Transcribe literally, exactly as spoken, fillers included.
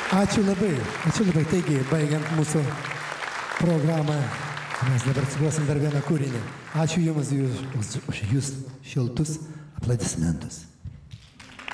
Ačiū labai, ačiū labai. Taigi, baigiant mūsų programą, mes dabar atsiduosim dar vieną kūrinį. Ačiū Jums už, už Jūs šiltus aplodismentus.